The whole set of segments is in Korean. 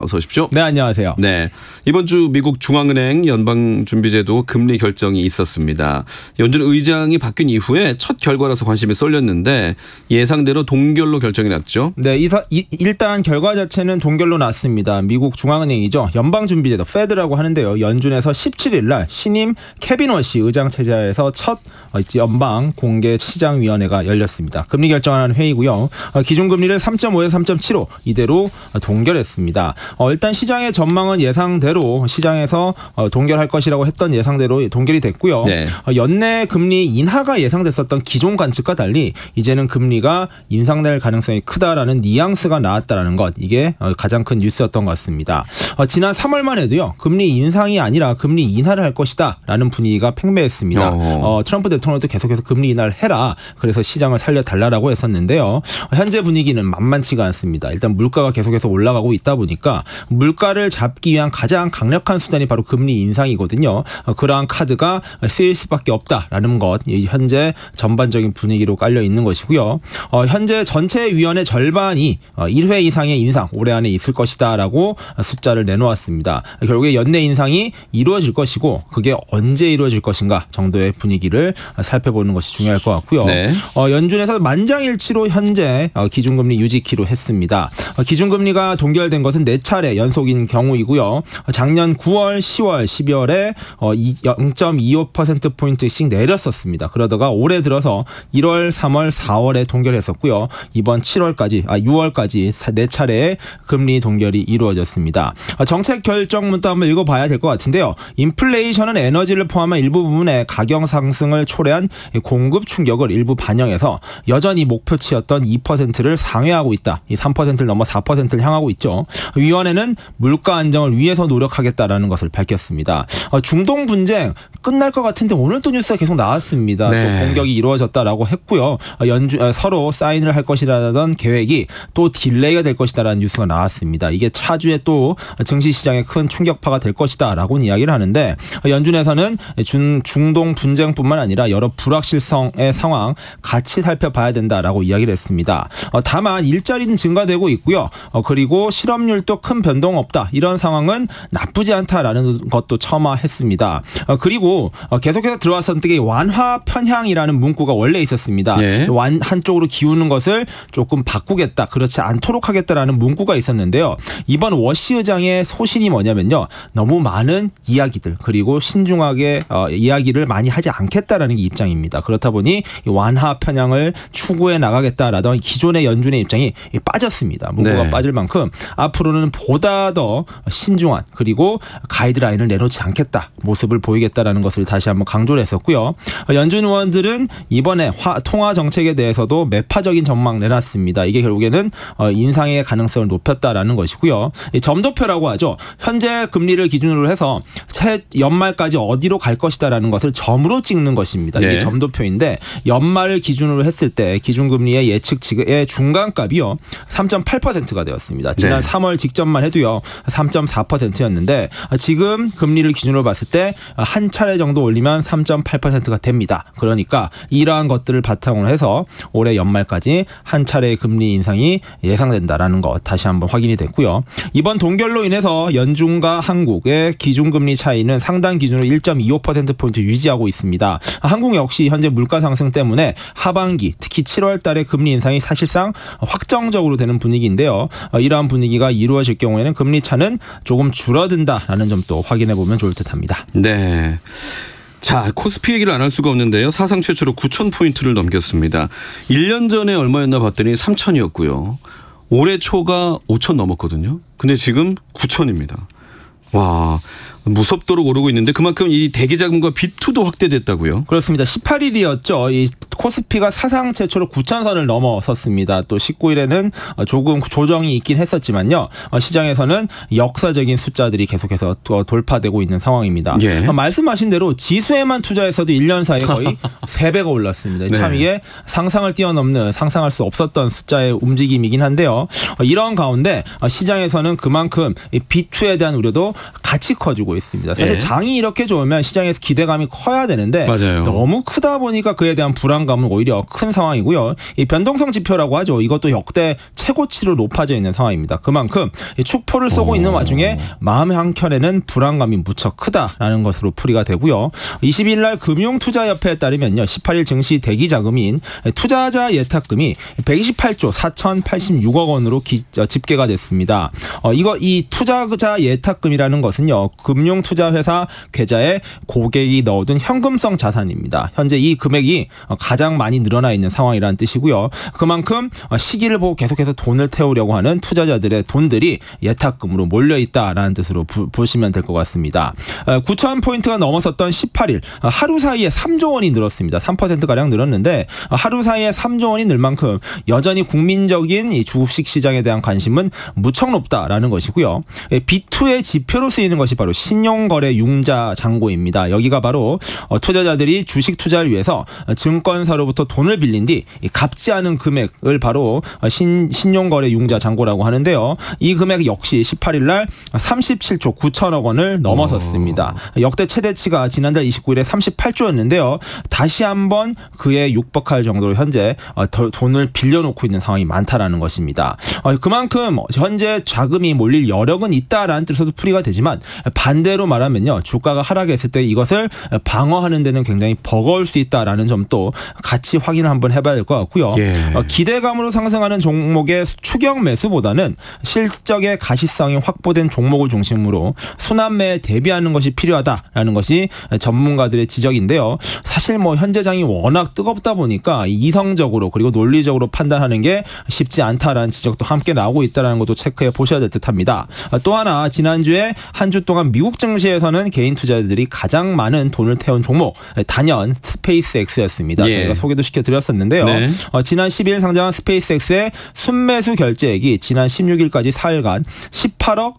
어서 오십시오. 네, 안녕하세요. 네, 이번 주 미국 중앙은행 연방준비제도 금리 결정이 있었습니다. 연준 의장이 바뀐 이후에 첫 결과라서 관심이 쏠렸는데 예상대로 동결로 결정이 났죠. 네, 일단 결과 자체는 동결로 났습니다. 미국 중앙은행이죠. 연방준비제도 페드라고 하는데요. 연준에서 17일 날 신임 케빈 워시 의장 체제하에서 첫 연방 공개 시장위원회가 열렸습니다. 금리 결정하는 회의고요. 기준금리를 3.5에서 3.75 이대로 동결했습니다. 일단 시장의 전망은 예상대로 시장에서 동결할 것이라고 했던 예상대로 동결이 됐고요. 네. 연내 금리 인하가 예상됐었던 기존 관측과 달리 이제는 금리가 인상될 가능성이 크다라는 뉘앙스가 나왔다라는 것, 이게 가장 큰 뉴스였던 것 같습니다. 지난 3월만 해도요, 금리 인상이 아니라 금리 인하를 할 것이다라는 분위기가 팽배했습니다. 트럼프 대통령도 계속해서 금리 인하를 해라, 그래서 시장을 살려달라고 했었는데요. 현재 분위기는 만만치가 않습니다. 일단 물가가 계속해서 올라가고 있다 보니까 물가를 잡기 위한 가장 강력한 수단이 바로 금리 인상이거든요. 그러한 카드가 쓰일 수밖에 없다라는 것, 현재 전반적인 분위기로 깔려 있는 것이고요. 현재 전체 위원회 절반이 1회 이상의 인상 올해 안에 있을 것이다라고 숫자를 내놓았습니다. 결국에 연내 인상이 이루어질 것이고 그게 언제 이루어질 것인가 정도의 분위기를 살펴보는 것이 중요할 것 같고요. 네. 연준에서 만장일치로 현재 기준금리 유지키로 했습니다. 기준금리가 동결된 것은 4차례 연속인 경우이고요. 작년 9월, 10월, 12월에 0.25%포인트씩 내렸었습니다. 그러다가 올해 들어서 1월, 3월, 4월에 동결했었고요. 이번 6월까지 4차례의 금리 동결이 이루어졌습니다. 정책 결정문도 한번 읽어봐야 될 것 같은데요. 인플레이션은 에너지를 포함한 일부 부분의 가격 상승을 초래한 공급 충격을 일부 반영해서 여전히 목표치였던 2%를 상회하고 있다. 이 3%를 넘어 4%를 향하고 있죠. 위원회는 물가 안정을 위해서 노력하겠다라는 것을 밝혔습니다. 중동 분쟁 끝날 것 같은데 오늘 또 뉴스가 계속 나왔습니다. 네. 또 공격이 이루어졌다라고 했고요. 서로 사인을 할 것이라던 계획이 또 딜레이가 될 것이다라는 뉴스가 나왔습니다. 이게 차주에 또 증시 시장에 큰 충격파가 될 것이다라고 이야기를 하는데, 연준에서는 중동 분쟁뿐만 아니라 여러 불확실성의 상황 같이 살펴봐야 된다라고 이야기를 했습니다. 다만 일자리는 증가되고 있고요. 그리고 실업률도 큰 변동 없다. 이런 상황은 나쁘지 않다라는 것도 첨언했습니다. 그리고 계속해서 들어왔었던 게 완화 편향이라는 문구가 원래 있었습니다. 네. 한쪽으로 기우는 것을 조금 바꾸겠다, 그렇지 않도록 하겠다라는 문구가 있었는데요. 이번 워시 의장의 소신이 뭐냐면요, 너무 많은 이야기들 그리고 신중하게 이야기를 많이 하지 않겠다라는 게 입장입니다. 그렇다 보니 완화 편향을 추구해 나가겠다라던 기존의 연준의 입장이 빠졌습니다. 문구가 네. 빠질 만큼 앞으로는 보다 더 신중한 그리고 가이드라인을 내놓지 않겠다 모습을 보이겠다라는 것을 다시 한번 강조를 했었고요. 연준 의원들은 이번에 통화 정책에 대해서도 매파적인 전망 내놨습니다. 이게 결국에는 인상의 가능성을 높였다라는 것이고요. 점도표라고 하죠. 현재 금리를 기준으로 해서 연말까지 어디로 갈 것이다라는 것을 점으로 찍는 것입니다. 이게 네. 점도표인데 연말을 기준으로 했을 때 기준금리의 예측치의 중간값이요 3.8%가 되었습니다. 지난 네. 3월 직전만 해도요 3.4%였는데 지금 금리를 기준으로 봤을 때 한 차례 정도 올리면 3.8%가 됩니다. 그러니까 이러한 것들을 바탕으로 해서 올해 연말까지 한 차례의 금리 인상이 예상된다라는 것 다시 한번 확인이 됐고요. 이번 동결로 인해서 연준과 한국의 기준금리 차이는 상당 기준으로 1.25%포인트 유지하고 있습니다. 한국 역시 현재 물가 상승 때문에 하반기 특히 7월 달에 금리 인상이 사실상 확정적으로 되는 분위기인데요. 이러한 분위기가 이루어질 경우에는 금리 차는 조금 줄어든다라는 점도 확인해 보면 좋을 듯합니다. 네. 자, 코스피 얘기를 안 할 수가 없는데요. 사상 최초로 9,000포인트를 넘겼습니다. 1년 전에 얼마였나 봤더니 3,000이었고요. 올해 초가 5,000 넘었거든요. 근데 지금 9,000입니다. 와, 무섭도록 오르고 있는데 그만큼 이 대기 자금과 비투도 확대됐다고요? 그렇습니다. 18일이었죠. 이 코스피가 사상 최초로 9,000선을 넘어섰습니다. 또 19일에는 조금 조정이 있긴 했었지만요. 시장에서는 역사적인 숫자들이 계속해서 돌파되고 있는 상황입니다. 예. 말씀하신 대로 지수에만 투자해서도 1년 사이에 거의 3배가 올랐습니다. 네. 참 이게 상상을 뛰어넘는, 상상할 수 없었던 숫자의 움직임이긴 한데요. 이런 가운데 시장에서는 그만큼 이 비투에 대한 우려도 같이 커지고 있습니다. 사실 예. 장이 이렇게 좋으면 시장에서 기대감이 커야 되는데 맞아요. 너무 크다 보니까 그에 대한 불안감은 오히려 큰 상황이고요. 이 변동성 지표라고 하죠. 이것도 역대 최고치로 높아져 있는 상황입니다. 그만큼 이 축포를 쏘고 있는 와중에 마음 한켠에는 불안감이 무척 크다라는 것으로 풀이가 되고요. 20일 날 금융투자협회에 따르면요. 18일 증시 대기 자금인 투자자 예탁금이 128조 4,086억 원으로 집계가 됐습니다. 이 투자자 예탁금이라는 것은요. 금융투자회사 계좌에 고객이 넣어둔 현금성 자산입니다. 현재 이 금액이 가장 많이 늘어나 있는 상황이라는 뜻이고요. 그만큼 시기를 보고 계속해서 돈을 태우려고 하는 투자자들의 돈들이 예탁금으로 몰려있다라는 뜻으로 보시면 될 것 같습니다. 9,000포인트가 넘어섰던 18일 하루 사이에 3조 원이 늘었습니다. 3%가량 늘었는데 하루 사이에 3조 원이 늘 만큼 여전히 국민적인 이 주식시장에 대한 관심은 무척 높다라는 것이고요. B2의 지표로 쓰이는 것이 바로 신용거래 융자 잔고입니다. 여기가 바로 투자자들이 주식 투자를 위해서 증권사로부터 돈을 빌린 뒤 갚지 않은 금액을 바로 신용거래 융자 잔고라고 하는데요. 이 금액 역시 18일 날 37조 9천억 원을 넘어섰습니다. 역대 최대치가 지난달 29일에 38조였는데요. 다시 한번 그에 육박할 정도로 현재 돈을 빌려놓고 있는 상황이 많다라는 것입니다. 그만큼 현재 자금이 몰릴 여력은 있다라는 뜻으로도 풀이가 되지만 반대로 말하면요. 주가가 하락했을 때 이것을 방어하는 데는 굉장히 버거울 수 있다라는 점도 같이 확인을 한번 해봐야 될 것 같고요. 예. 기대감으로 상승하는 종목의 추격 매수보다는 실적의 가시성이 확보된 종목을 중심으로 순환매에 대비하는 것이 필요하다라는 것이 전문가들의 지적인데요. 사실 현재장이 워낙 뜨겁다 보니까 이성적으로 그리고 논리적으로 판단하는 게 쉽지 않다라는 지적도 함께 나오고 있다는 것도 체크해 보셔야 될 듯합니다. 또 하나 지난주에 한 주 동안 미국 증시에서는 개인 투자자들이 가장 많은 돈을 태운 종목 단연 스페이스X였습니다. 예. 저희가 소개도 시켜드렸었는데요. 네. 지난 12일 상장한 스페이스X의 순매수 결제액이 지난 16일까지 4일간 18억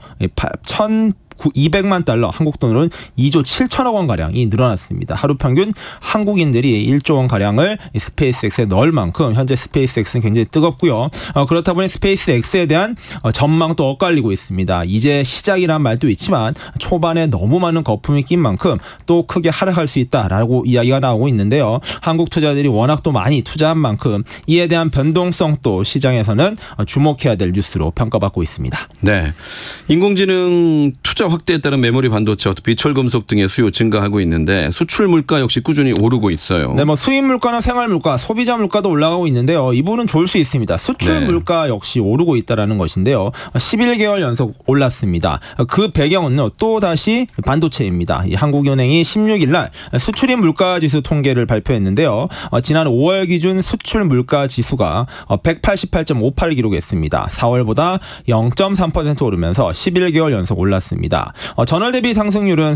200만 달러, 한국 돈으로는 2조 7천억 원가량이 늘어났습니다. 하루 평균 한국인들이 1조 원가량을 스페이스X에 넣을 만큼 현재 스페이스X는 굉장히 뜨겁고요. 그렇다 보니 스페이스X에 대한 전망도 엇갈리고 있습니다. 이제 시작이란 말도 있지만 초반에 너무 많은 거품이 낀 만큼 또 크게 하락할 수 있다라고 이야기가 나오고 있는데요. 한국 투자들이 워낙 또 많이 투자한 만큼 이에 대한 변동성도 시장에서는 주목해야 될 뉴스로 평가받고 있습니다. 네, 인공지능 투자 확대에 따른 메모리 반도체, 비철금속 등의 수요 증가하고 있는데 수출 물가 역시 꾸준히 오르고 있어요. 네, 수입 물가나 생활 물가, 소비자 물가도 올라가고 있는데요. 이 부분은 좋을 수 있습니다. 수출 네. 물가 역시 오르고 있다라는 것인데요. 11개월 연속 올랐습니다. 그 배경은 또 다시 반도체입니다. 한국은행이 16일 날 수출입 물가 지수 통계를 발표했는데요. 지난 5월 기준 수출 물가 지수가 188.58을 기록했습니다. 4월보다 0.3% 오르면서 11개월 연속 올랐습니다. 전월 대비 상승률은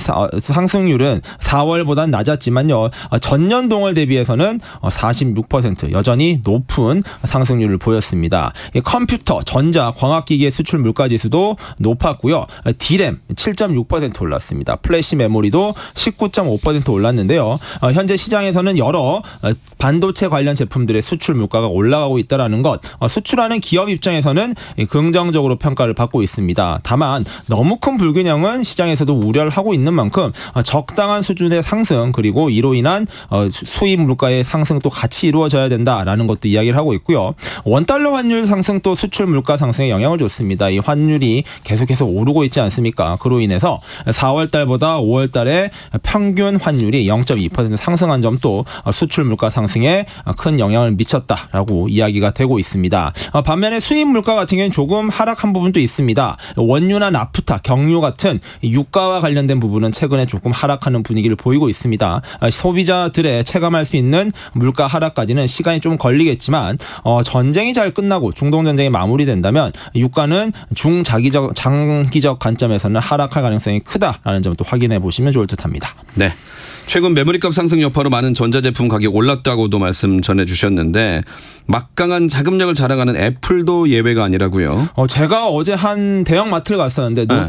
4월보단 낮았지만요. 전년 동월 대비해서는 46% 여전히 높은 상승률을 보였습니다. 컴퓨터, 전자, 광학기기의 수출 물가지수도 높았고요. D램 7.6% 올랐습니다. 플래시 메모리도 19.5% 올랐는데요. 현재 시장에서는 여러 반도체 관련 제품들의 수출 물가가 올라가고 있다는 것, 수출하는 기업 입장에서는 긍정적으로 평가를 받고 있습니다. 다만 너무 큰 불균형은 시장에서도 우려를 하고 있는 만큼 적당한 수준의 상승 그리고 이로 인한 수입 물가의 상승도 같이 이루어져야 된다라는 것도 이야기를 하고 있고요. 원달러 환율 상승도 수출 물가 상승에 영향을 줬습니다. 이 환율이 계속해서 오르고 있지 않습니까? 그로 인해서 4월 달보다 5월 달에 평균 환율이 0.2% 상승한 점도 수출 물가 상승에 큰 영향을 미쳤다라고 이야기가 되고 있습니다. 반면에 수입 물가 같은 경우는 조금 하락한 부분도 있습니다. 원유나 나프타, 경유 같은 유가와 관련된 부분은 최근에 조금 하락하는 분위기를 보이고 있습니다. 소비자들의 체감할 수 있는 물가 하락까지는 시간이 좀 걸리겠지만 전쟁이 잘 끝나고 중동 전쟁이 마무리된다면 유가는 중장기적 관점에서는 하락할 가능성이 크다라는 점도 확인해 보시면 좋을 듯합니다. 네. 최근 메모리값 상승 여파로 많은 전자제품 가격 올랐다고도 말씀 전해주셨는데 막강한 자금력을 자랑하는 애플도 예외가 아니라고요. 제가 어제 한 대형 마트를 갔었는데 노트북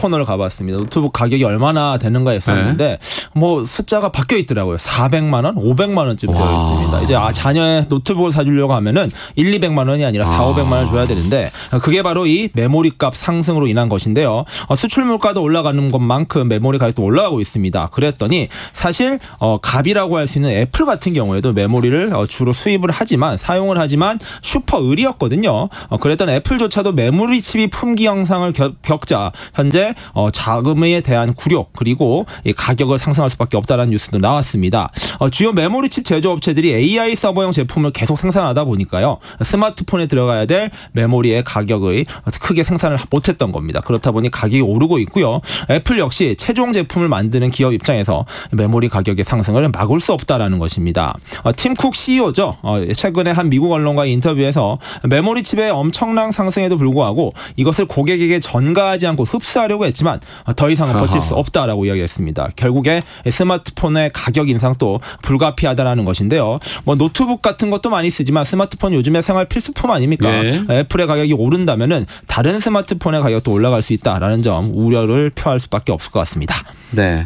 코너를 가봤습니다. 노트북 가격이 얼마나 되는가 했었는데 뭐 숫자가 바뀌어 있더라고요. 400만 원, 500만 원쯤 되어 있습니다. 이제 자녀의 노트북을 사주려고 하면은 1, 200만 원이 아니라 4, 500만 원 줘야 되는데 그게 바로 이 메모리 값 상승으로 인한 것인데요. 수출 물가도 올라가는 것만큼 메모리 가격도 올라가고 있습니다. 그랬더니 사실 갑이라고 할 수 있는 애플 같은 경우에도 메모리를 주로 수입을 하지만 사용을 하지만 슈퍼 을이었거든요. 그랬던 애플조차도 메모리 칩이 품귀 현상을 겪자 현재 자금에 대한 굴욕 그리고 이 가격을 상승할 수밖에 없다는 뉴스도 나왔습니다. 주요 메모리 칩 제조업체들이 AI 서버용 제품을 계속 생산하다 보니까요. 스마트폰에 들어가야 될 메모리의 가격을 크게 생산을 못했던 겁니다. 그렇다 보니 가격이 오르고 있고요. 애플 역시 최종 제품을 만드는 기업 입장에서 메모리 가격의 상승을 막을 수 없다라는 것입니다. 팀 쿡 CEO죠. 최근에 한 미국 언론과의 인터뷰에서 메모리 칩의 엄청난 상승에도 불구하고 이것을 고객에게 전가하지 않고 흡수하려고 했지만 더 이상은 버틸 수 없다라고 이야기했습니다. 결국에 스마트폰의 가격 인상도 불가피하다라는 것인데요. 뭐 노트북 같은 것도 많이 쓰지만 스마트폰 요즘에 생활 필수품 아닙니까? 네. 애플의 가격이 오른다면은 다른 스마트폰의 가격도 올라갈 수 있다라는 점 우려를 표할 수밖에 없을 것 같습니다. 네.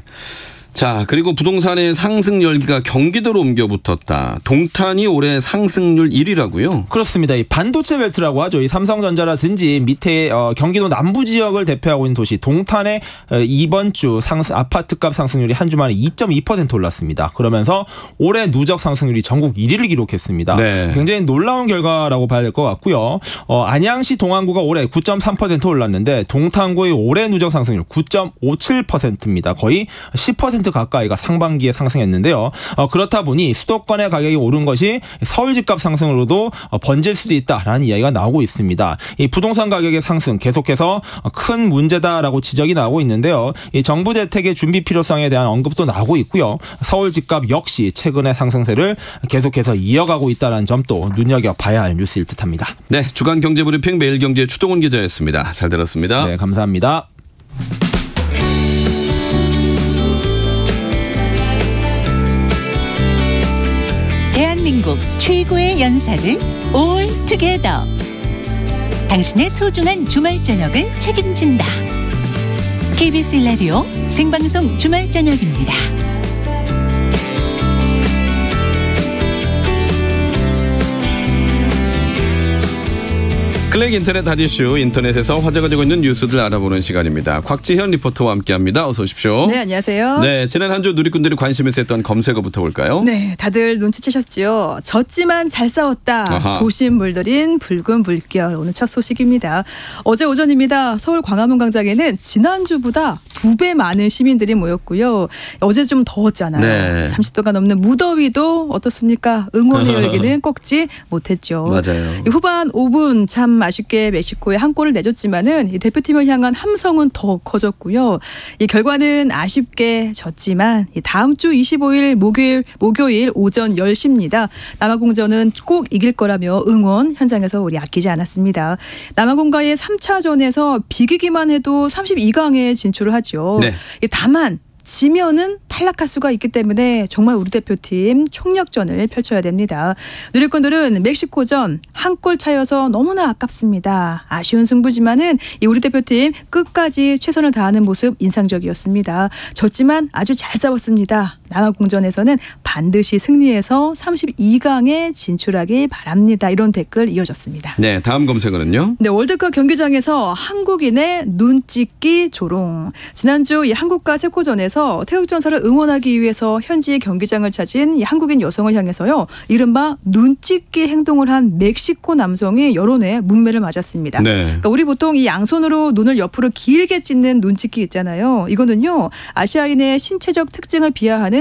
자, 그리고 부동산의 상승 열기가 경기도로 옮겨 붙었다. 동탄이 올해 상승률 1위라고요? 그렇습니다. 이 반도체 벨트라고 하죠. 이 삼성전자라든지 밑에 경기도 남부 지역을 대표하고 있는 도시 동탄의 이번 주 아파트값 상승률이 한 주 만에 2.2% 올랐습니다. 그러면서 올해 누적 상승률이 전국 1위를 기록했습니다. 네. 굉장히 놀라운 결과라고 봐야 될 것 같고요. 안양시 동안구가 올해 9.3% 올랐는데 동탄구의 올해 누적 상승률 9.57%입니다. 거의 10% 가까이가 상반기에 상승했는데요. 그렇다 보니 수도권의 가격이 오른 것이 서울 집값 상승으로도 번질 수도 있다라는 이야기가 나오고 있습니다. 이 부동산 가격의 상승 계속해서 큰 문제다라고 지적이 나오고 있는데요. 이 정부 대책의 준비 필요성에 대한 언급도 나오고 있고요. 서울 집값 역시 최근의 상승세를 계속해서 이어가고 있다는 점도 눈여겨봐야 할 뉴스일 듯합니다. 네, 주간 경제브리핑 매일경제 추동훈 기자였습니다. 잘 들었습니다. 네, 감사합니다. 대한민국 최고의 연사를 올 투게더. 당신의 소중한 주말 저녁을 책임진다. KBS 라디오 생방송 주말 저녁입니다. 클릭 인터넷 하디슈 인터넷에서 화제가 되고 있는 뉴스들 알아보는 시간입니다. 곽지현 리포터와 함께합니다. 어서 오십시오. 네, 안녕하세요. 네, 지난 한 주 누리꾼들이 관심 있어 했던 검색어부터 볼까요? 네, 다들 눈치채셨죠. 졌지만 잘 싸웠다. 아하. 도심 물들인 붉은 물결. 오늘 첫 소식입니다. 어제 오전입니다. 서울 광화문 광장에는 지난주보다 2배 많은 시민들이 모였고요. 어제 좀 더웠잖아요. 네. 30도가 넘는 무더위도 어떻습니까? 응원의 열기는 꺾지 못했죠. 맞아요. 후반 5분 참 아쉽게 멕시코에 한 골을 내줬지만은 이 대표팀을 향한 함성은 더 커졌고요. 이 결과는 아쉽게 졌지만 이 다음 주 25일 목요일 오전 10시입니다. 남아공전은 꼭 이길 거라며 응원 현장에서 우리 아끼지 않았습니다. 남아공과의 3차전에서 비기기만 해도 32강에 진출을 하죠. 네. 다만 지면은 탈락할 수가 있기 때문에 정말 우리 대표팀 총력전을 펼쳐야 됩니다. 누리꾼들은 멕시코전 한 골 차여서 너무나 아깝습니다. 아쉬운 승부지만은 이 우리 대표팀 끝까지 최선을 다하는 모습 인상적이었습니다. 졌지만 아주 잘 싸웠습니다. 남아공전에서는 반드시 승리해서 32강에 진출하길 바랍니다. 이런 댓글 이어졌습니다. 네, 다음 검색어는요? 네, 월드컵 경기장에서 한국인의 눈찍기 조롱. 지난주 이 한국과 체코전에서 태극전사를 응원하기 위해서 현지 경기장을 찾은 이 한국인 여성을 향해서요, 이른바 눈찍기 행동을 한 멕시코 남성이 여론의 문매를 맞았습니다. 네. 그러니까 우리 보통 이 양손으로 눈을 옆으로 길게 찢는 눈찍기 있잖아요. 이거는요, 아시아인의 신체적 특징을 비하하는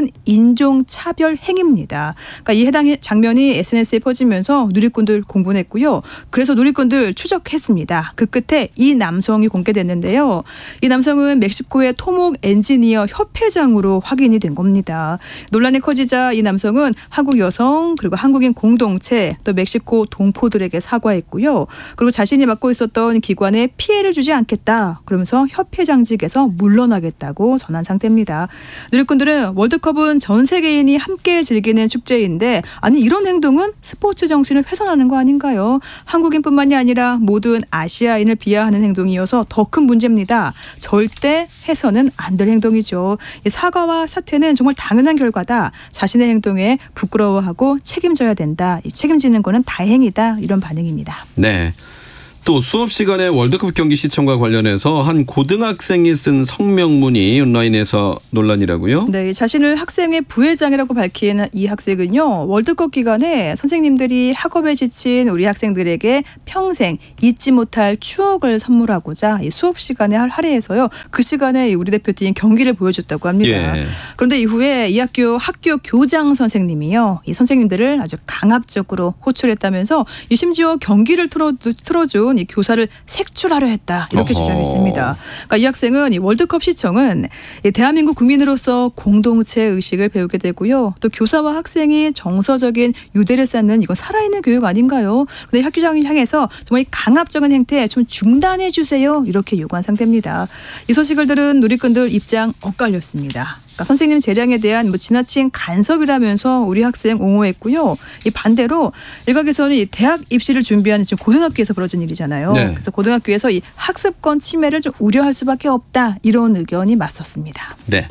인종차별 행위입니다. 그러니까 이 해당 장면이 SNS에 퍼지면서 누리꾼들 공분했고요. 그래서 누리꾼들 추적했습니다. 그 끝에 이 남성이 공개됐는데요. 이 남성은 멕시코의 토목 엔지니어 협회장으로 확인이 된 겁니다. 논란이 커지자 이 남성은 한국 여성 그리고 한국인 공동체 또 멕시코 동포들에게 사과했고요. 그리고 자신이 맡고 있었던 기관에 피해를 주지 않겠다. 그러면서 협회장직에서 물러나겠다고 전한 상태입니다. 누리꾼들은 월드컵 월드컵은 전 세계인이 함께 즐기는 축제인데 아니 이런 행동은 스포츠 정신을 훼손하는 거 아닌가요? 한국인뿐만이 아니라 모든 아시아인을 비하하는 행동이어서 더 큰 문제입니다. 절대 해서는 안 될 행동이죠. 사과와 사퇴는 정말 당연한 결과다. 자신의 행동에 부끄러워하고 책임져야 된다. 책임지는 거는 다행이다. 이런 반응입니다. 네. 또 수업 시간에 월드컵 경기 시청과 관련해서 한 고등학생이 쓴 성명문이 온라인에서 논란이라고요? 네, 자신을 학생의 부회장이라고 밝힌 이 학생은요. 월드컵 기간에 선생님들이 학업에 지친 우리 학생들에게 평생 잊지 못할 추억을 선물하고자 이 수업 시간에 할애해서요. 그 시간에 우리 대표팀 경기를 보여줬다고 합니다. 예. 그런데 이후에 이 학교 교장 선생님이요. 이 선생님들을 아주 강압적으로 호출했다면서 이 심지어 경기를 틀어준 이 교사를 색출하려 했다 이렇게 어허. 주장했습니다. 그러니까 이 학생은 이 월드컵 시청은 이 대한민국 국민으로서 공동체 의식을 배우게 되고요. 또 교사와 학생이 정서적인 유대를 쌓는 이건 살아있는 교육 아닌가요? 근데 학교장을 향해서 정말 이 강압적인 행태 좀 중단해 주세요 이렇게 요구한 상태입니다. 이 소식을 들은 누리꾼들 입장 엇갈렸습니다. 그러니까 선생님 재량에 대한 지나친 간섭이라면서 우리 학생 옹호했고요. 이 반대로 일각에서는 이 대학 입시를 준비하는 지금 고등학교에서 벌어진 일이잖아요. 네. 그래서 고등학교에서 이 학습권 침해를 좀 우려할 수밖에 없다 이런 의견이 맞섰습니다. 네.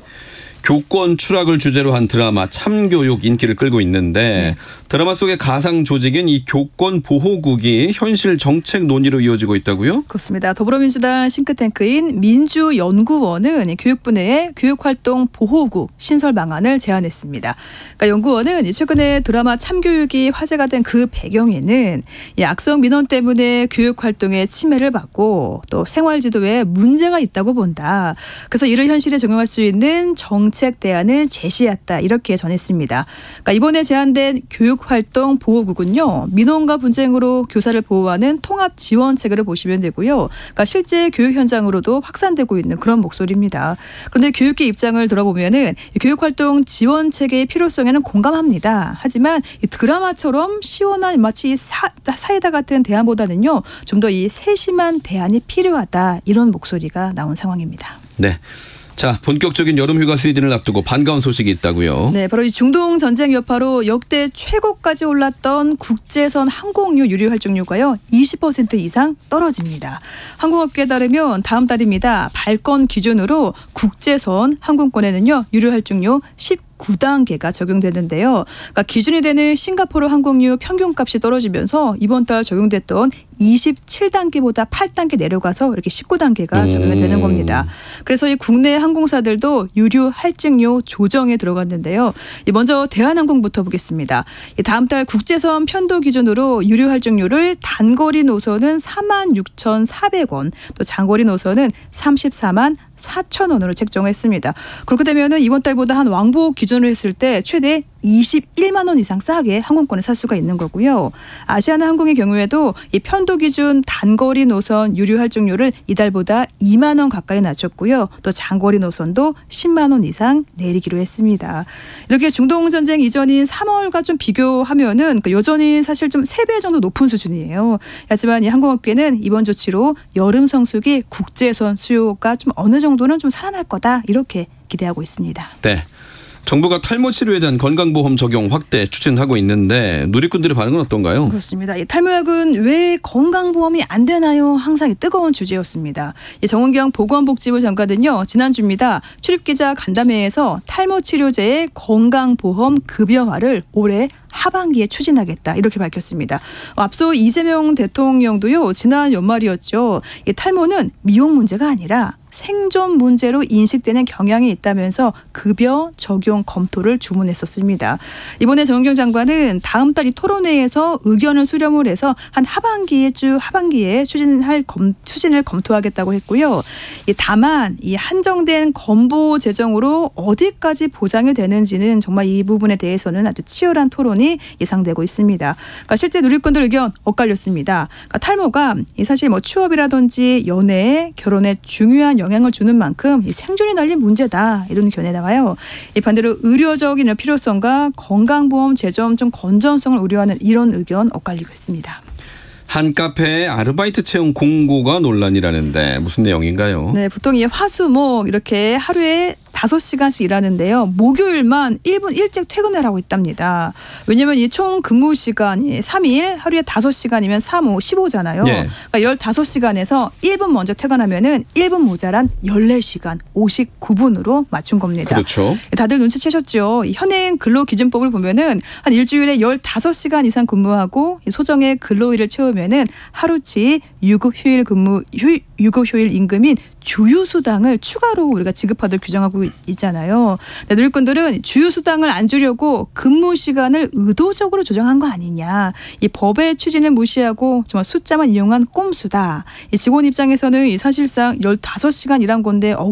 교권 추락을 주제로 한 드라마 참교육 인기를 끌고 있는데 드라마 속의 가상 조직인 이 교권 보호국이 현실 정책 논의로 이어지고 있다고요? 그렇습니다. 더불어민주당 싱크탱크인 민주연구원은 교육부 내에 교육활동 보호국 신설 방안을 제안했습니다. 그러니까 연구원은 최근에 드라마 참교육이 화제가 된 그 배경에는 이 악성 민원 때문에 교육활동에 침해를 받고 또 생활지도에 문제가 있다고 본다. 그래서 이를 현실에 적용할 수 있는 정책 대안을 제시했다 이렇게 전했습니다. 그러니까 이번에 제안된 교육활동 보호국은요. 민원과 분쟁으로 교사를 보호하는 통합 지원 체계를 보시면 되고요. 그러니까 실제 교육 현장으로도 확산되고 있는 그런 목소리입니다. 그런데 교육계 입장을 들어보면은 교육활동 지원 체계의 필요성에는 공감합니다. 하지만 이 드라마처럼 시원한 마치 사이다 같은 대안보다는요. 좀 더 이 세심한 대안이 필요하다 이런 목소리가 나온 상황입니다. 네. 자, 본격적인 여름 휴가 시즌을 앞두고 반가운 소식이 있다고요. 네, 바로 이 중동 전쟁 여파로 역대 최고까지 올랐던 국제선 항공유 유류 할증료가요 20% 이상 떨어집니다. 항공업계에 따르면 다음 달입니다. 발권 기준으로 국제선 항공권에는요 유류 할증료 19단계가 적용되는데요. 그러니까 기준이 되는 싱가포르 항공유 평균값이 떨어지면서 이번 달 적용됐던 27단계보다 8단계 내려가서 이렇게 19단계가 적용이 되는 겁니다. 그래서 이 국내 항공사들도 유류 할증료 조정에 들어갔는데요. 먼저 대한항공부터 보겠습니다. 다음 달 국제선 편도 기준으로 유류 할증료를 단거리 노선은 46,400원, 또 장거리 노선은 34만 4,000원으로 책정했습니다. 그렇게 되면은 이번 달보다 한 왕복 기준으로 했을 때 최대 21만 원 이상 싸게 항공권을 살 수가 있는 거고요. 아시아나 항공의 경우에도 이 편도 기준 단거리 노선 유류 할증료를 이달보다 2만 원 가까이 낮췄고요. 또 장거리 노선도 10만 원 이상 내리기로 했습니다. 이렇게 중동 전쟁 이전인 3월과 좀 비교하면은 여전히 사실 좀 3배 정도 높은 수준이에요. 하지만 이 항공업계는 이번 조치로 여름 성수기 국제선 수요가 좀 어느 정도는 좀 살아날 거다 이렇게 기대하고 있습니다. 네. 정부가 탈모 치료에 대한 건강보험 적용 확대 추진하고 있는데 누리꾼들의 반응은 어떤가요? 그렇습니다. 이 탈모약은 왜 건강보험이 안 되나요? 항상 뜨거운 주제였습니다. 정은경 보건복지부 장관은요. 지난주입니다. 출입기자 간담회에서 탈모 치료제의 건강보험 급여화를 올해 하반기에 추진하겠다 이렇게 밝혔습니다. 앞서 이재명 대통령도요. 지난 연말이었죠. 이 탈모는 미용 문제가 아니라 생존 문제로 인식되는 경향이 있다면서 급여 적용 검토를 주문했었습니다. 이번에 정은경 장관은 다음 달 이 토론회에서 의견을 수렴을 해서 한 하반기에 추진을 검토하겠다고 했고요. 다만 이 한정된 건보 재정으로 어디까지 보장이 되는지는 정말 이 부분에 대해서는 아주 치열한 토론이 예상되고 있습니다. 그러니까 실제 누리꾼들 의견 엇갈렸습니다. 그러니까 탈모가 사실 취업이라든지 연애, 결혼에 중요한 영향을 주는 만큼 생존이 달린 문제다 이런 견해 나와요. 반대로 의료적인 필요성과 건강보험 재정 좀 건전성을 우려하는 이런 의견 엇갈리고 있습니다. 한 카페의 아르바이트 채용 공고가 논란이라는데 무슨 내용인가요? 네, 보통 이 화수목 이렇게 하루에 5시간씩 일하는데요. 목요일만 1분 일찍 퇴근을 하고 있답니다. 왜냐하면 이 총 근무 시간이 3일 하루에 5시간이면 3, 5, 15잖아요. 예. 그러니까 15시간에서 1분 먼저 퇴근하면은 1분 모자란 14시간 59분으로 맞춘 겁니다. 그렇죠. 다들 눈치채셨죠? 이 현행 근로기준법을 보면은 한 일주일에 15시간 이상 근무하고 소정의 근로일을 채우면은 하루치 유급휴일 임금인 주휴수당을 추가로 우리가 지급하도록 규정하고 있잖아요. 네, 노일꾼들은 주휴수당을 안 주려고 근무 시간을 의도적으로 조정한 거 아니냐. 이 법의 취지는 무시하고 정말 숫자만 이용한 꼼수다. 이 직원 입장에서는 사실상 15시간 일한 건데 억울한